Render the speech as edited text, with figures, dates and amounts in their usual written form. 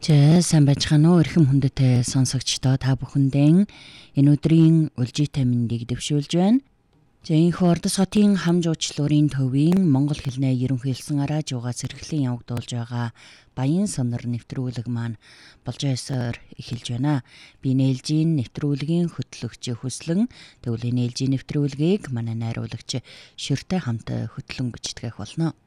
Сайн байцгаана уу эрхэм хүндэт сонсогчдоо та бүхэндээ энэ өдрийн улжитай мэндийг дэвшүүлж байна. Энэхүү Ордос хотын хам жуучлалын төвийн монгол хэлний ерөнхий хэлсэн араа жуугаас эрхлэн явагдуулж байгаа баян сонор нэвтрүүлэг маань болж байсаар эхэлж байна. Би нээлжийн нэвтрүүлгийн хөтлөгч Хүслэн тэгвэл нээлжийн нэвтрүүлгийг манай найруулагч Ширтэй хамт хөтлөн гүйцэтгэх болно.